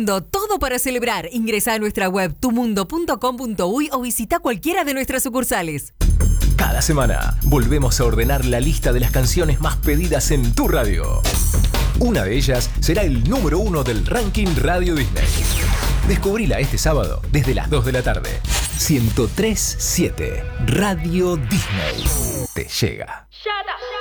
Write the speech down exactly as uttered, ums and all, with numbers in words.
mundo, todo para celebrar. Ingresa a nuestra web tu mundo punto com punto uy o visita cualquiera de nuestras sucursales. Cada semana volvemos a ordenar la lista de las canciones más pedidas en tu radio. Una de ellas será el número uno del ranking Radio Disney. Descubrila este sábado desde las dos de la tarde. ciento tres punto siete Radio Disney te llega. Shut up.